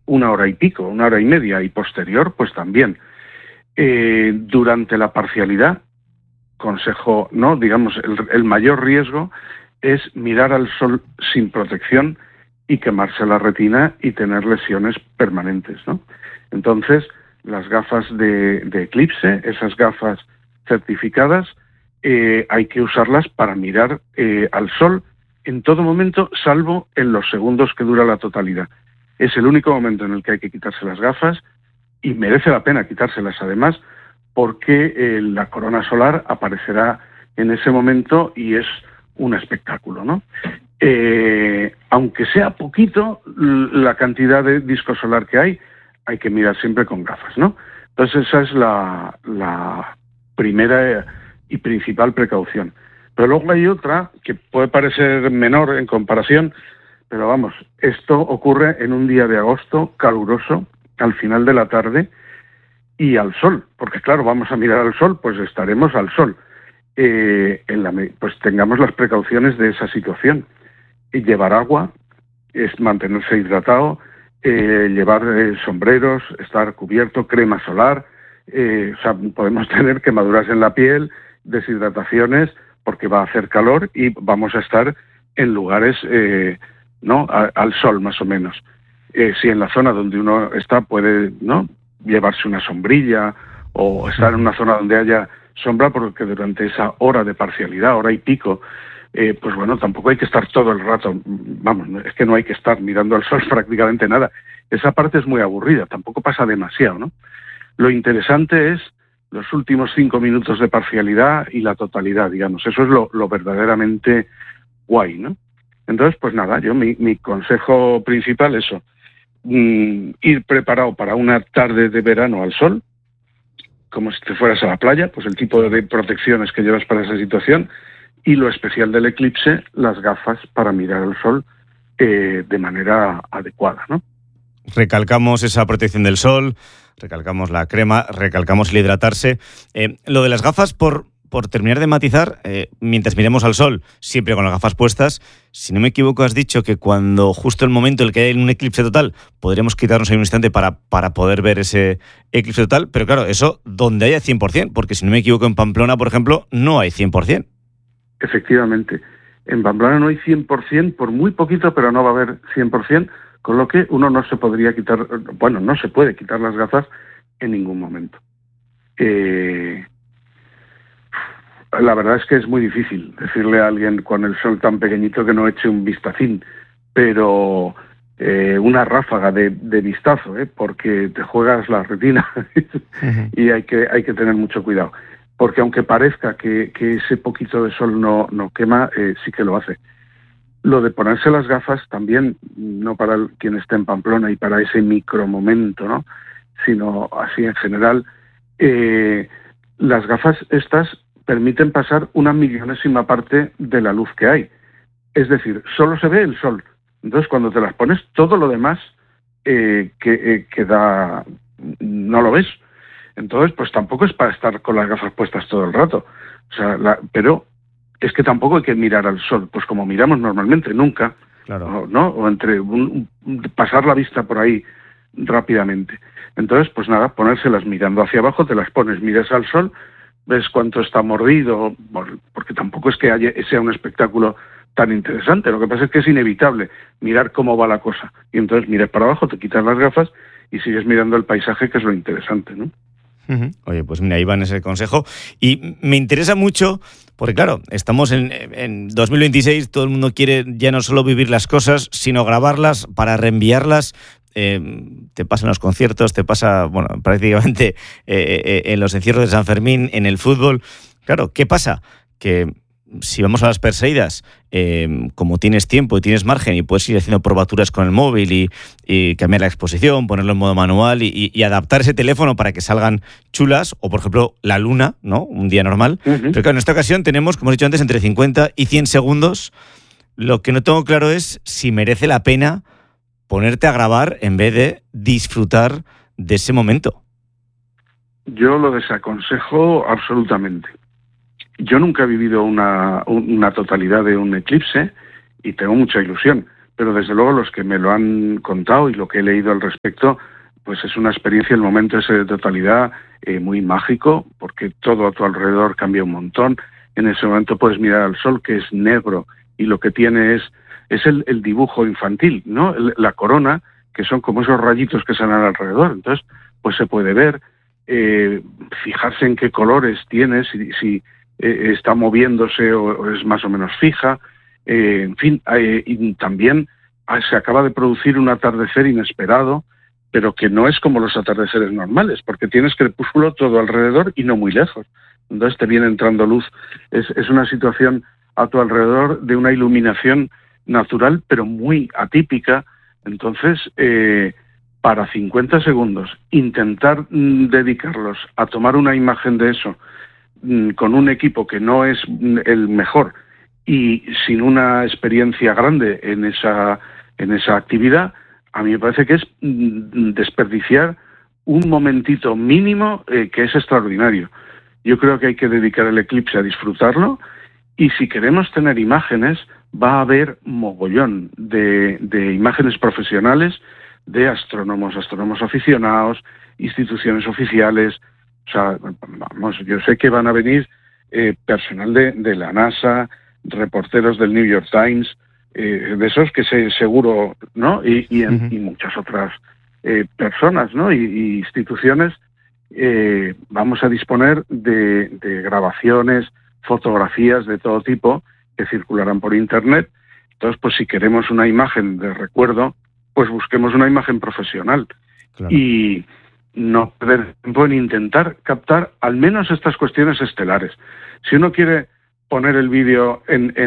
una hora y pico, una hora y media, y posterior, pues también. Durante la parcialidad, consejo, ¿no? Digamos, el mayor riesgo es mirar al sol sin protección y quemarse la retina y tener lesiones permanentes, ¿no? Entonces, las gafas de eclipse, esas gafas certificadas, hay que usarlas para mirar al sol en todo momento, salvo en los segundos que dura la totalidad. Es el único momento en el que hay que quitarse las gafas, y merece la pena quitárselas además, porque la corona solar aparecerá en ese momento y es un espectáculo, ¿no? Aunque sea poquito la cantidad de disco solar que hay que mirar siempre con gafas, ¿no? Entonces esa es la primera y principal precaución. Pero luego hay otra que puede parecer menor en comparación, pero vamos, esto ocurre en un día de agosto caluroso, al final de la tarde, y al sol, porque claro, vamos a mirar al sol, pues estaremos al sol. Pues tengamos las precauciones de esa situación. Y llevar agua, es mantenerse hidratado, llevar sombreros, estar cubierto, crema solar, o sea, podemos tener quemaduras en la piel, deshidrataciones, porque va a hacer calor y vamos a estar en lugares, ¿no? Al sol, más o menos. Si en la zona donde uno está puede, ¿no?, llevarse una sombrilla o estar en una zona donde haya sombra, porque durante esa hora de parcialidad, hora y pico, pues bueno, tampoco hay que estar todo el rato, vamos, es que no hay que estar mirando al sol prácticamente nada. Esa parte es muy aburrida, tampoco pasa demasiado, ¿no? Lo interesante es los últimos 5 minutos de parcialidad y la totalidad, digamos. Eso es lo verdaderamente guay, ¿no? Entonces, pues nada, yo mi consejo principal es eso. Ir preparado para una tarde de verano al sol, como si te fueras a la playa, pues el tipo de protecciones que llevas para esa situación, y lo especial del eclipse, las gafas para mirar al sol de manera adecuada, ¿no? Recalcamos esa protección del sol, recalcamos la crema, recalcamos el hidratarse. Lo de las gafas, por terminar de matizar, mientras miremos al sol, siempre con las gafas puestas, si no me equivoco, has dicho que cuando justo el momento en el que hay un eclipse total, podremos quitarnos ahí un instante para poder ver ese eclipse total, pero claro, eso donde haya 100%, porque si no me equivoco, en Pamplona, por ejemplo, no hay 100%. Efectivamente, en Pamplona no hay 100%, por muy poquito, pero no va a haber 100%, con lo que uno no se podría quitar, bueno, no se puede quitar las gafas en ningún momento. La verdad es que es muy difícil decirle a alguien con el sol tan pequeñito que no eche un vistacín, pero una ráfaga de vistazo, porque te juegas la retina y hay que tener mucho cuidado. Porque aunque parezca que ese poquito de sol no quema, sí que lo hace. Lo de ponerse las gafas también, no para quien esté en Pamplona y para ese micromomento, ¿no?, sino así en general, las gafas estas permiten pasar una millonésima parte de la luz que hay. Es decir, solo se ve el sol. Entonces, cuando te las pones, todo lo demás queda, no lo ves. Entonces, pues tampoco es para estar con las gafas puestas todo el rato. O sea, pero es que tampoco hay que mirar al sol, pues como miramos normalmente, nunca, claro, ¿no? O entre pasar la vista por ahí rápidamente. Entonces, pues nada, ponérselas mirando hacia abajo, te las pones, miras al sol, ves cuánto está mordido, porque tampoco es que sea un espectáculo tan interesante. Lo que pasa es que es inevitable mirar cómo va la cosa. Y entonces miras para abajo, te quitas las gafas y sigues mirando el paisaje, que es lo interesante, ¿no? Oye, pues mira, ahí va ese consejo. Y me interesa mucho, porque claro, estamos en 2026, todo el mundo quiere ya no solo vivir las cosas, sino grabarlas para reenviarlas. Te pasa en los conciertos, te pasa, bueno, prácticamente en los encierros de San Fermín, en el fútbol. Claro, ¿qué pasa? Que si vamos a las Perseidas, como tienes tiempo y tienes margen y puedes ir haciendo probaturas con el móvil y cambiar la exposición, ponerlo en modo manual y adaptar ese teléfono para que salgan chulas, o por ejemplo la luna, ¿no?, un día normal. Pero claro, en esta ocasión tenemos, como he dicho antes, entre 50 y 100 segundos. Lo que no tengo claro es si merece la pena ponerte a grabar en vez de disfrutar de ese momento. Yo lo desaconsejo absolutamente. Yo nunca he vivido una totalidad de un eclipse y tengo mucha ilusión, pero desde luego los que me lo han contado y lo que he leído al respecto, pues es una experiencia, el momento ese de totalidad muy mágico, porque todo a tu alrededor cambia un montón. En ese momento puedes mirar al sol, que es negro, y lo que tiene es el dibujo infantil, ¿no? La corona, que son como esos rayitos que salen alrededor. Entonces, pues se puede ver, fijarse en qué colores tiene, si está moviéndose o es más o menos fija. En fin, y también se acaba de producir un atardecer inesperado, pero que no es como los atardeceres normales, porque tienes crepúsculo todo alrededor y no muy lejos. Entonces te viene entrando luz. Es una situación a tu alrededor de una iluminación natural, pero muy atípica. Entonces, para 50 segundos, intentar dedicarlos a tomar una imagen de eso con un equipo que no es el mejor y sin una experiencia grande en esa actividad, a mí me parece que es desperdiciar un momentito mínimo que es extraordinario. Yo creo que hay que dedicar el eclipse a disfrutarlo, y si queremos tener imágenes, va a haber mogollón de imágenes profesionales, de astrónomos aficionados, instituciones oficiales. O sea, vamos, yo sé que van a venir personal de la NASA, reporteros del New York Times, de esos que seguro, ¿no? Y muchas otras personas, ¿no? Y instituciones. Vamos a disponer de grabaciones, fotografías de todo tipo que circularán por Internet. Entonces, pues si queremos una imagen de recuerdo, pues busquemos una imagen profesional. Claro. Y no perder tiempo en intentar captar al menos estas cuestiones estelares. Si uno quiere poner el vídeo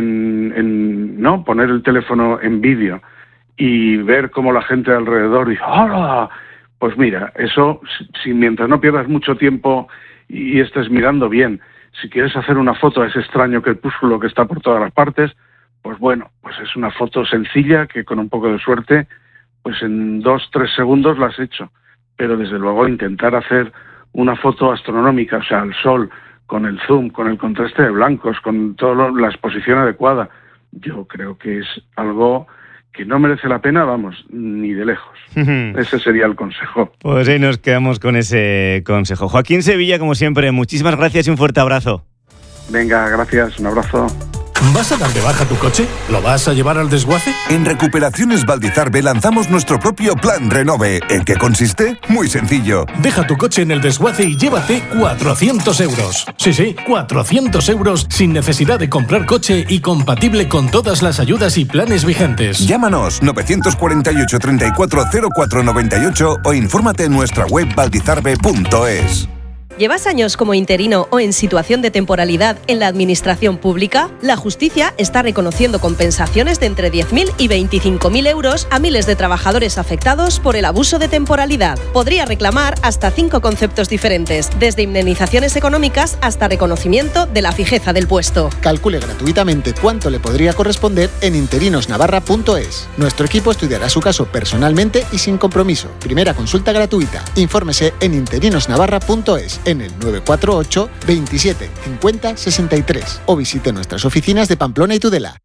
no, poner el teléfono en vídeo y ver cómo la gente alrededor dice ¡hola! Pues mira, eso, si mientras no pierdas mucho tiempo y estés mirando bien, si quieres hacer una foto a ese extraño crepúsculo que está por todas las partes, pues bueno, pues es una foto sencilla que con un poco de suerte, pues en 2-3 segundos la has hecho. Pero desde luego intentar hacer una foto astronómica, o sea, al sol, con el zoom, con el contraste de blancos, con toda la exposición adecuada, yo creo que es algo que no merece la pena, vamos, ni de lejos. Ese sería el consejo. Pues ahí nos quedamos con ese consejo. Joaquín Sevilla, como siempre, muchísimas gracias y un fuerte abrazo. Venga, gracias, un abrazo. ¿Vas a dar de baja tu coche? ¿Lo vas a llevar al desguace? En Recuperaciones Valdizarbe lanzamos nuestro propio Plan Renove. ¿En qué consiste? Muy sencillo. Deja tu coche en el desguace y llévate 400 euros. Sí, 400 euros sin necesidad de comprar coche y compatible con todas las ayudas y planes vigentes. Llámanos 948 34 0498 o infórmate en nuestra web valdizarbe.es. ¿Llevas años como interino o en situación de temporalidad en la administración pública? La justicia está reconociendo compensaciones de entre 10.000 y 25.000 euros a miles de trabajadores afectados por el abuso de temporalidad. Podría reclamar hasta 5 conceptos diferentes, desde indemnizaciones económicas hasta reconocimiento de la fijeza del puesto. Calcule gratuitamente cuánto le podría corresponder en interinosnavarra.es. Nuestro equipo estudiará su caso personalmente y sin compromiso. Primera consulta gratuita. Infórmese en interinosnavarra.es. en el 948 27 50 63 o visite nuestras oficinas de Pamplona y Tudela.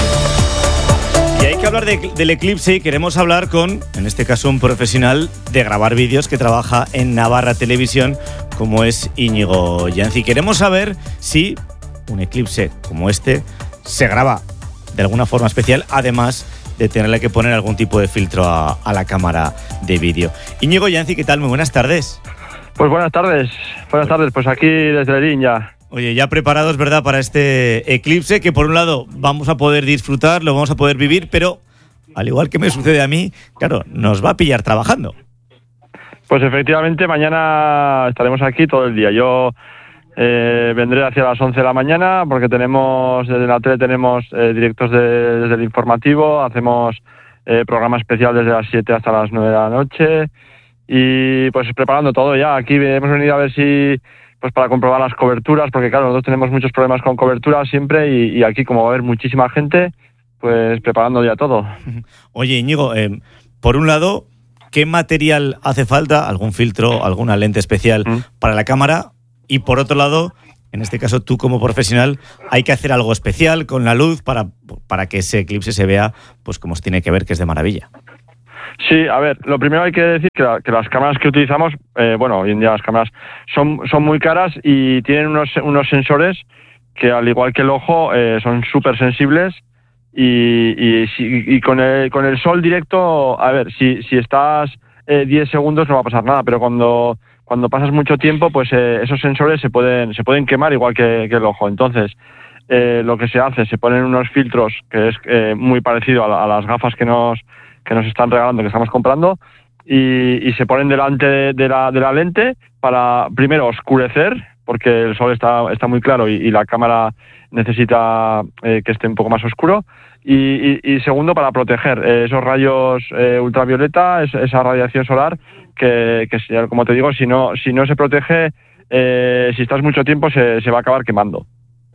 Y hay que hablar del eclipse y queremos hablar con, en este caso, un profesional de grabar vídeos que trabaja en Navarra Televisión, como es Íñigo Yanzi. Queremos saber si un eclipse como este se graba de alguna forma especial, además de tenerle que poner algún tipo de filtro a la cámara de vídeo. Íñigo Yanzi, ¿qué tal? Muy buenas tardes. Pues buenas tardes, pues aquí desde Lerín ya. Oye, ya preparados, ¿verdad?, para este eclipse que por un lado vamos a poder disfrutar, lo vamos a poder vivir, pero al igual que me sucede a mí, claro, nos va a pillar trabajando. Pues efectivamente, mañana estaremos aquí todo el día. Yo vendré hacia las 11 de la mañana porque tenemos, desde la tele tenemos directos desde el informativo, hacemos programa especial desde las 7 hasta las 9 de la noche. Y pues preparando todo ya. Aquí hemos venido a ver si, pues para comprobar las coberturas, porque claro, nosotros tenemos muchos problemas con cobertura siempre y aquí como va a haber muchísima gente, pues preparando ya todo. Oye, Íñigo, por un lado, ¿qué material hace falta? ¿Algún filtro, alguna lente especial para la cámara? Y por otro lado, en este caso tú como profesional, hay que hacer algo especial con la luz para que ese eclipse se vea pues como se tiene que ver, que es de maravilla. Sí, a ver, lo primero hay que decir que las cámaras que utilizamos, hoy en día las cámaras son muy caras y tienen unos sensores que, al igual que el ojo, son súper sensibles y con el sol directo, a ver, si estás 10 segundos no va a pasar nada, pero cuando pasas mucho tiempo, pues esos sensores se pueden quemar igual que el ojo. Entonces, lo que se hace, se ponen unos filtros que es muy parecido a las gafas que nos están regalando, que estamos comprando, y se ponen delante de la lente para, primero, oscurecer, porque el sol está muy claro y la cámara necesita que esté un poco más oscuro, y segundo, para proteger esos rayos ultravioleta, esa radiación solar, que como te digo, si no se protege, si estás mucho tiempo se va a acabar quemando.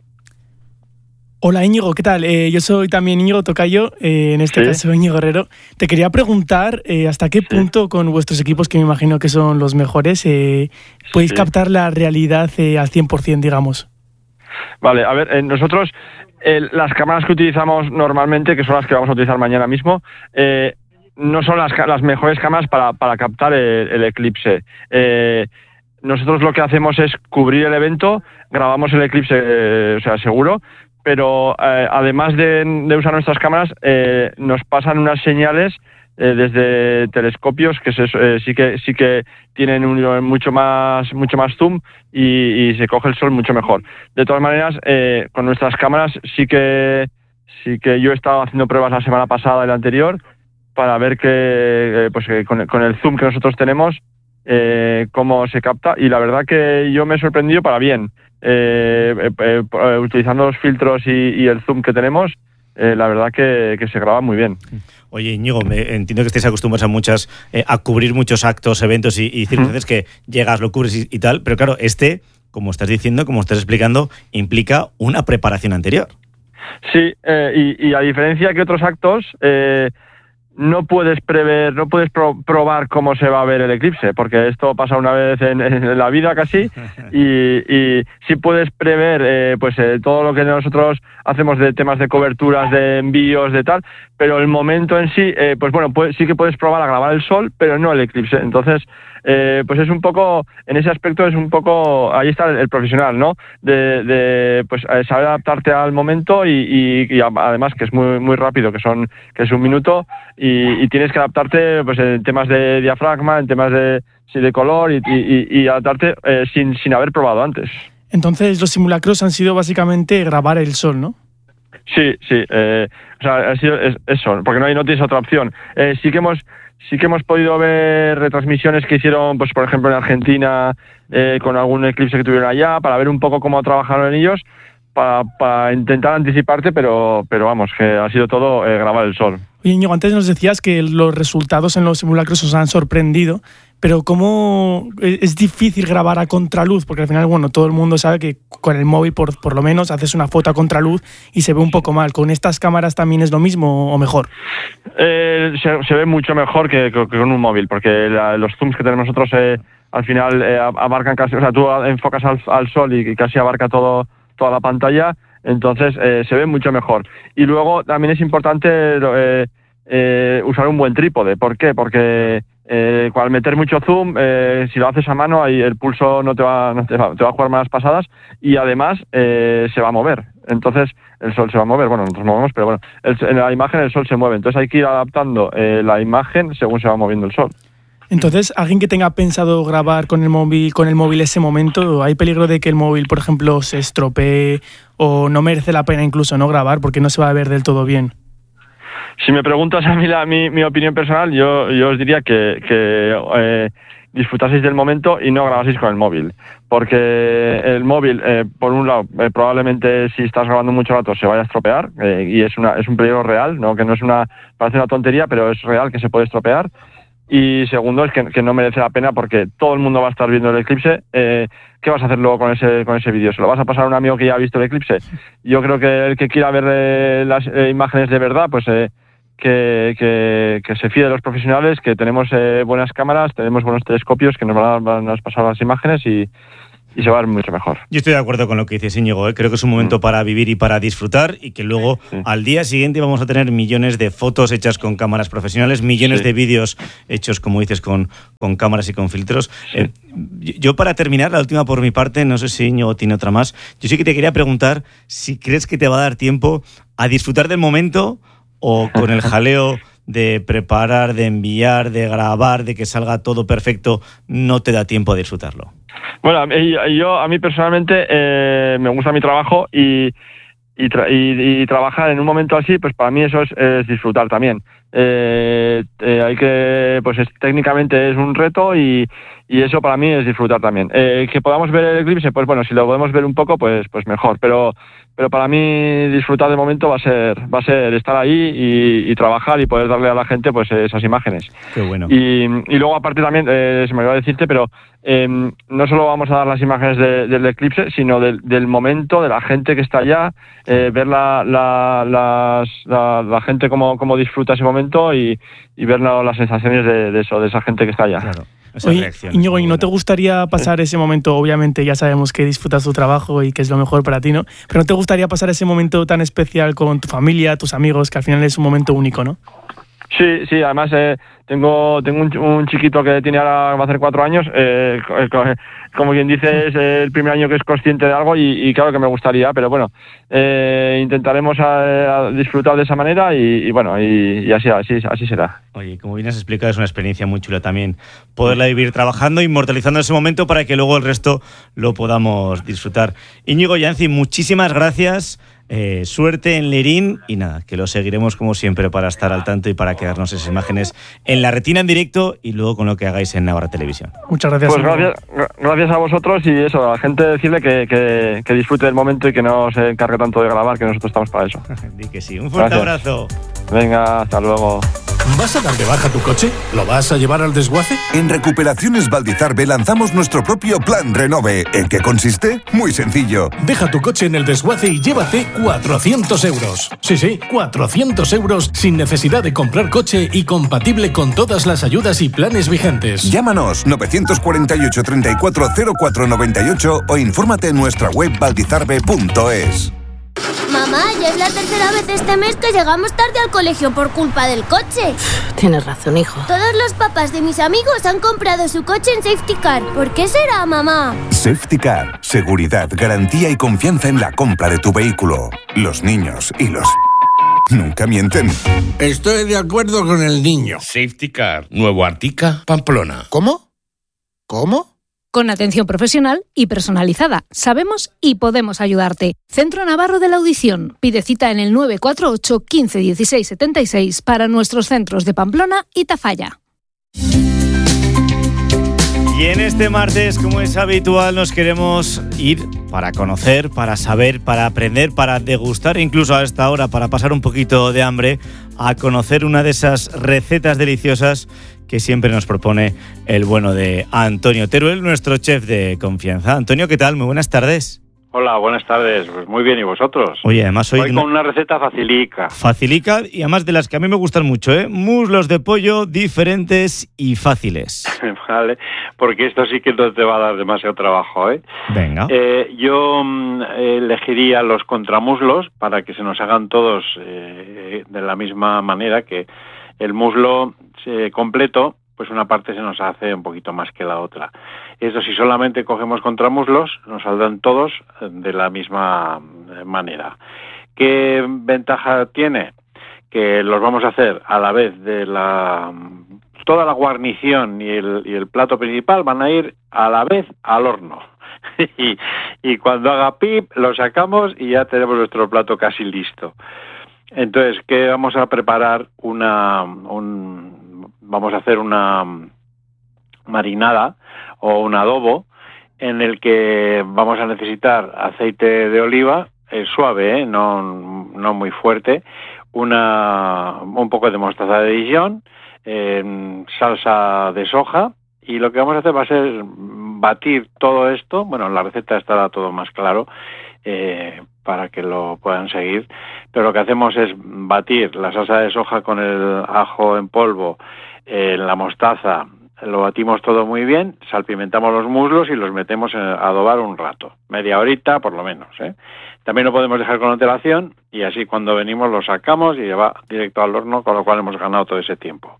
Hola Íñigo, ¿qué tal? Yo soy también Íñigo Tocayo, en este caso Íñigo Herrero. Te quería preguntar hasta qué punto con vuestros equipos, que me imagino que son los mejores, podéis captar la realidad al 100%, digamos. Vale, a ver, nosotros las cámaras que utilizamos normalmente, que son las que vamos a utilizar mañana mismo, no son las mejores cámaras para captar el eclipse. Nosotros lo que hacemos es cubrir el evento, grabamos el eclipse, seguro, pero además de usar nuestras cámaras, nos pasan unas señales desde telescopios que sí que tienen mucho más zoom y se coge el sol mucho mejor. De todas maneras, con nuestras cámaras sí que yo he estado haciendo pruebas la semana pasada y la anterior para ver que con el zoom que nosotros tenemos, cómo se capta, y la verdad que yo me he sorprendido para bien. Utilizando los filtros y el zoom que tenemos, la verdad que se graba muy bien. Oye, Íñigo, entiendo que estáis acostumbrados a cubrir muchos actos, eventos y circunstancias que llegas, lo cubres y tal, pero claro, como estás diciendo, como estás explicando, implica una preparación anterior. Sí, y a diferencia que otros actos, no puedes prever, no puedes probar cómo se va a ver el eclipse, porque esto pasa una vez en la vida casi, y sí puedes prever todo lo que nosotros hacemos de temas de coberturas, de envíos, de tal, pero el momento en sí, sí que puedes probar a grabar el sol, pero no el eclipse. Entonces, es un poco, en ese aspecto es un poco, ahí está el profesional, ¿no? De saber adaptarte al momento y además que es muy muy rápido, que es un minuto, y tienes que adaptarte en temas de diafragma, en temas de color y adaptarte sin haber probado antes. Entonces los simulacros han sido básicamente grabar el sol, ¿no? Sí, ha sido eso, porque no tienes otra opción. Sí que hemos podido ver retransmisiones que hicieron, por ejemplo, en Argentina, con algún eclipse que tuvieron allá, para ver un poco cómo trabajaron ellos, para intentar anticiparte, pero vamos, que ha sido todo grabar el sol. Oye, Íñigo, antes nos decías que los resultados en los simulacros os han sorprendido, pero ¿cómo es difícil grabar a contraluz? Porque al final, todo el mundo sabe que con el móvil, por lo menos, haces una foto a contraluz y se ve un poco mal. ¿Con estas cámaras también es lo mismo o mejor? Se ve mucho mejor que con un móvil, porque los zooms que tenemos nosotros al final abarcan casi, tú enfocas al sol y casi abarca toda la pantalla, entonces se ve mucho mejor. Y luego también es importante usar un buen trípode. ¿Por qué? Porque al meter mucho zoom, si lo haces a mano, ahí el pulso no te va a jugar malas pasadas, y además se va a mover. Entonces el sol se va a mover, nosotros movemos, pero en la imagen el sol se mueve, entonces hay que ir adaptando la imagen según se va moviendo el sol. Entonces, alguien que tenga pensado grabar con el móvil ese momento, ¿hay peligro de que el móvil, por ejemplo, se estropee, o no merece la pena incluso no grabar porque no se va a ver del todo bien? Si me preguntas a mí mi opinión personal, yo os diría que disfrutaseis del momento y no grabaseis con el móvil, porque el móvil, por un lado, probablemente si estás grabando mucho rato se vaya a estropear, y es un peligro real, ¿no? Que no parece una tontería, pero es real que se puede estropear. Y segundo, es que no merece la pena, porque todo el mundo va a estar viendo el eclipse. ¿Qué vas a hacer luego con ese vídeo? ¿Se lo vas a pasar a un amigo que ya ha visto el eclipse? Yo creo que el que quiera ver las imágenes de verdad, que se fíe de los profesionales, que tenemos buenas cámaras, tenemos buenos telescopios que nos van a pasar las imágenes, y se va a ver mucho mejor. Yo estoy de acuerdo con lo que dices, Íñigo, ¿eh? Creo que es un momento para vivir y para disfrutar, y que luego al día siguiente vamos a tener millones de fotos hechas con cámaras profesionales, millones de vídeos hechos, como dices, con cámaras y con filtros. Yo, para terminar, la última por mi parte, no sé si Íñigo tiene otra más, yo sí que te quería preguntar si crees que te va a dar tiempo a disfrutar del momento, o con el jaleo de preparar, de enviar, de grabar, de que salga todo perfecto, no te da tiempo a disfrutarlo. Bueno, a mí personalmente me gusta mi trabajo y trabajar en un momento así, pues para mí eso es disfrutar también. Hay que, pues técnicamente es un reto y eso para mí es disfrutar también. Que podamos ver el eclipse, pues bueno, si lo podemos ver un poco, pues mejor. Pero para mí disfrutar del momento va a ser estar ahí y trabajar y poder darle a la gente pues esas imágenes. Qué bueno. Y luego aparte también, se me olvidó decirte, pero no solo vamos a dar las imágenes del eclipse, sino del momento, de la gente que está allá, ver la gente cómo disfruta ese momento y ver las sensaciones de esa gente que está allá. Claro. Oye, Íñigo, ¿y no te gustaría pasar ese momento? Obviamente ya sabemos que disfrutas tu trabajo y que es lo mejor para ti, ¿no? Pero ¿no te gustaría pasar ese momento tan especial con tu familia, tus amigos, que al final es un momento único, ¿no? Sí, además tengo un chiquito que tiene ahora, va a hacer 4 años, como quien dice, es el primer año que es consciente de algo y claro que me gustaría, pero bueno, intentaremos a disfrutar de esa manera y bueno, y así será. Oye, como bien has explicado, es una experiencia muy chula también poderla vivir trabajando, inmortalizando ese momento para que luego el resto lo podamos disfrutar. Íñigo Yancy, muchísimas gracias. Suerte en Lerín y nada, que lo seguiremos como siempre para estar al tanto y para quedarnos esas imágenes en la retina en directo y luego con lo que hagáis en Navarra Televisión. Muchas gracias. Pues gracias a vosotros y eso, a la gente decirle que disfrute del momento y que no se encargue tanto de grabar, que nosotros estamos para eso. Di que sí. Un fuerte abrazo. Venga, hasta luego. ¿Vas a dar de baja tu coche? ¿Lo vas a llevar al desguace? En Recuperaciones Valdizarbe lanzamos nuestro propio Plan Renove. ¿En qué consiste? Muy sencillo. Deja tu coche en el desguace y llévate 400 euros. Sí, 400 euros sin necesidad de comprar coche y compatible con todas las ayudas y planes vigentes. Llámanos 948 34 04 98 o infórmate en nuestra web valdizarbe.es. Mamá, ya es la tercera vez este mes que llegamos tarde al colegio por culpa del coche. Tienes razón, hijo. Todos los papás de mis amigos han comprado su coche en Safety Car. ¿Por qué será, mamá? Safety Car. Seguridad, garantía y confianza en la compra de tu vehículo. Los niños y los... nunca mienten. Estoy de acuerdo con el niño. Safety Car. Nuevo Artica, Pamplona. ¿Cómo? Con atención profesional y personalizada. Sabemos y podemos ayudarte. Centro Navarro de la Audición. Pide cita en el 948 15 16 76 para nuestros centros de Pamplona y Tafalla. Y en este martes, como es habitual, nos queremos ir para conocer, para saber, para aprender, para degustar, incluso a esta hora, para pasar un poquito de hambre, a conocer una de esas recetas deliciosas que siempre nos propone el bueno de Antonio Teruel, nuestro chef de confianza. Antonio, ¿qué tal? Muy buenas tardes. Hola, buenas tardes. Pues muy bien, ¿y vosotros? Oye, además hoy con una receta facilica. Facilica y además de las que a mí me gustan mucho, ¿eh? Muslos de pollo diferentes y fáciles. Vale, porque esto sí que no te va a dar demasiado trabajo, ¿eh? Venga. Yo elegiría los contramuslos para que se nos hagan todos de la misma manera, que el muslo completo, pues una parte se nos hace un poquito más que la otra. Eso, si solamente cogemos contramuslos, nos saldrán todos de la misma manera. ¿Qué ventaja tiene? Que los vamos a hacer a la vez de toda la guarnición y el plato principal van a ir a la vez al horno. y cuando haga pip, lo sacamos y ya tenemos nuestro plato casi listo. Entonces, ¿qué vamos a preparar? Vamos a hacer una marinada o un adobo en el que vamos a necesitar aceite de oliva, suave, no muy fuerte, un poco de mostaza de Dijon, salsa de soja, y lo que vamos a hacer va a ser batir todo esto. Bueno, en la receta estará todo más claro para que lo puedan seguir, pero lo que hacemos es batir la salsa de soja con el ajo en polvo, la mostaza, lo batimos todo muy bien, salpimentamos los muslos y los metemos a adobar un rato, media horita por lo menos, ¿eh? También lo podemos dejar con antelación y así cuando venimos lo sacamos y va directo al horno, con lo cual hemos ganado todo ese tiempo.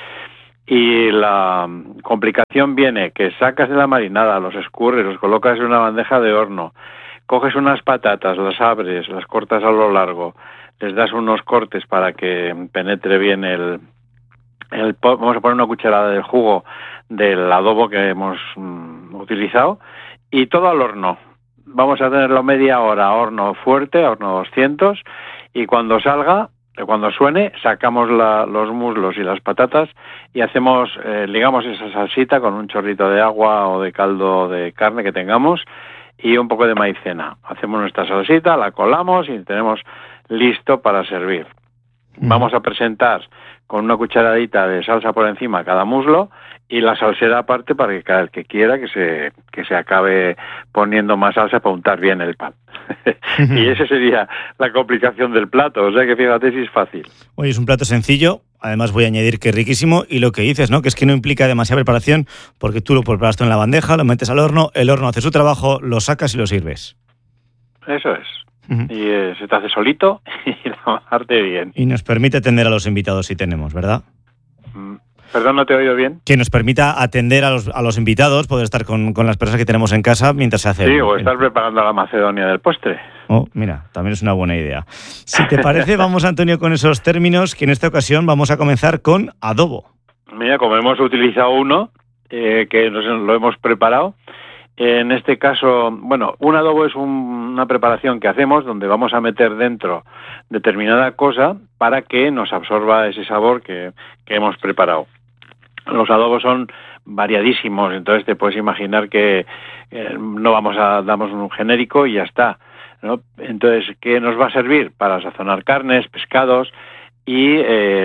Y la complicación viene que sacas de la marinada, los escurres, los colocas en una bandeja de horno, coges unas patatas, las abres, las cortas a lo largo, les das unos cortes para que penetre bien vamos a poner una cucharada de jugo del adobo que hemos utilizado y todo al horno. Vamos a tenerlo media hora, horno fuerte, horno 200, y cuando salga, cuando suene, sacamos los muslos y las patatas y hacemos, ligamos esa salsita con un chorrito de agua o de caldo de carne que tengamos y un poco de maicena. Hacemos nuestra salsita, la colamos y tenemos listo para servir. Vamos a presentar con una cucharadita de salsa por encima cada muslo y la salsera aparte para que cada el que quiera que se acabe poniendo más salsa para untar bien el pan. Y esa sería la complicación del plato, o sea que fíjate si es fácil. Oye, es un plato sencillo, además voy a añadir que es riquísimo y lo que dices, ¿no? Que es que no implica demasiada preparación porque tú lo preparas en la bandeja, lo metes al horno, el horno hace su trabajo, lo sacas y lo sirves. Eso es. Y se te hace solito y la parte bien. Y nos permite atender a los invitados si tenemos, ¿verdad? Perdón, no te he oído bien. Que nos permita atender a los invitados, poder estar con las personas que tenemos en casa mientras se hace. Sí, o estar preparando la macedonia del postre. Oh, mira, también es una buena idea. Si te parece, vamos, Antonio, con esos términos, que en esta ocasión vamos a comenzar con adobo. Mira, como hemos utilizado uno, que lo hemos preparado, en este caso, bueno, un adobo es una preparación que hacemos donde vamos a meter dentro determinada cosa para que nos absorba ese sabor que hemos preparado. Los adobos son variadísimos, entonces te puedes imaginar que no damos un genérico y ya está, ¿no? Entonces, ¿qué nos va a servir? Para sazonar carnes, pescados y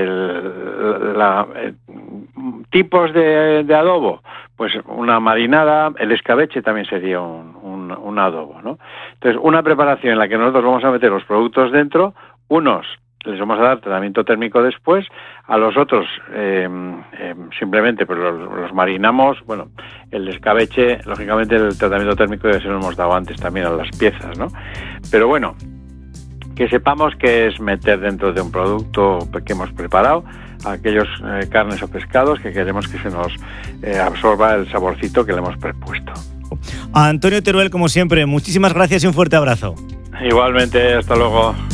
tipos de adobo. Pues una marinada, el escabeche también sería un adobo, ¿no? Entonces, una preparación en la que nosotros vamos a meter los productos dentro, unos les vamos a dar tratamiento térmico después, a los otros simplemente pues los marinamos. Bueno, el escabeche, lógicamente el tratamiento térmico ya se lo hemos dado antes también a las piezas, ¿no? Pero bueno, que sepamos que es meter dentro de un producto que hemos preparado aquellos carnes o pescados que queremos que se nos absorba el saborcito que le hemos prepuesto. Antonio Teruel, como siempre, muchísimas gracias y un fuerte abrazo. Igualmente, hasta luego.